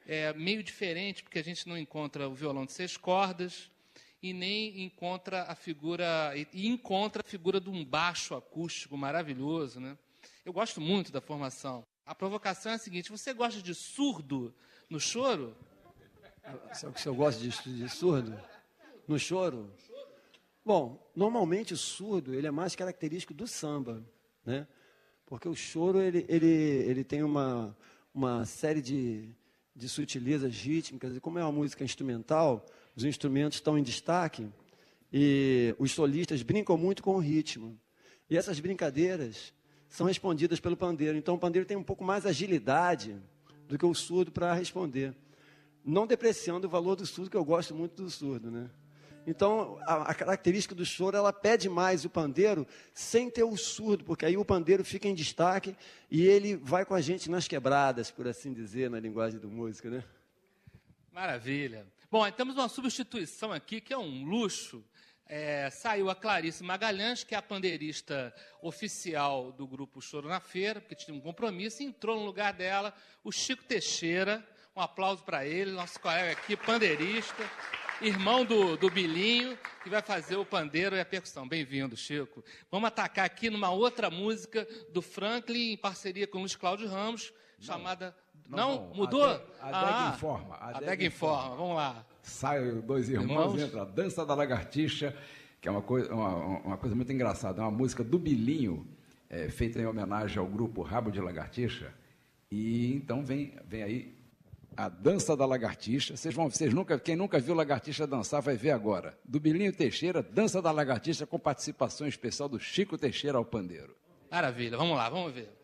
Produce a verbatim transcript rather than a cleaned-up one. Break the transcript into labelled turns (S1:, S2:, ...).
S1: é meio diferente, porque a gente não encontra o violão de seis cordas e nem encontra a figura e, e encontra a figura de um baixo acústico maravilhoso, né? Eu gosto muito da formação. A provocação é a seguinte: você gosta de surdo no choro?
S2: Sabe se eu gosto de, de surdo? No choro? Bom, normalmente o surdo ele é mais característico do samba, né? Porque o choro ele, ele, ele tem uma, uma série de, de sutilezas rítmicas, e como é uma música instrumental, os instrumentos estão em destaque e os solistas brincam muito com o ritmo. E essas brincadeiras são respondidas pelo pandeiro. Então o pandeiro tem um pouco mais agilidade do que o surdo para responder. Não depreciando o valor do surdo, que eu gosto muito do surdo, né? Então, a, a característica do choro, ela pede mais o pandeiro sem ter o surdo, porque aí o pandeiro fica em destaque e ele vai com a gente nas quebradas, por assim dizer, na linguagem do músico, né?
S1: Maravilha. Bom, temos uma substituição aqui, que é um luxo. É, saiu a Clarice Magalhães, que é a pandeirista oficial do grupo Choro na Feira, porque tinha um compromisso, e entrou no lugar dela o Chico Teixeira. Um aplauso para ele, nosso colega aqui, pandeirista, irmão do, do Bilinho, que vai fazer o pandeiro e a percussão. Bem-vindo, Chico. Vamos atacar aqui numa outra música do Franklin, em parceria com o Luiz Cláudio Ramos, não, chamada... Não, não, não mudou?
S3: A Deg ah, informa.
S1: A Deg informa, vamos lá.
S3: Sai dois irmãos, irmãos, entra a Dança da Lagartixa, que é uma coisa, uma, uma coisa muito engraçada. É uma música do Bilinho, é, feita em homenagem ao grupo Rabo de Lagartixa. E então vem, vem aí a Dança da Lagartixa. Vocês vão, vocês nunca, quem nunca viu lagartixa dançar vai ver agora. Do Bilinho Teixeira, Dança da Lagartixa, com participação especial do Chico Teixeira ao pandeiro.
S1: Maravilha, vamos lá, vamos ver.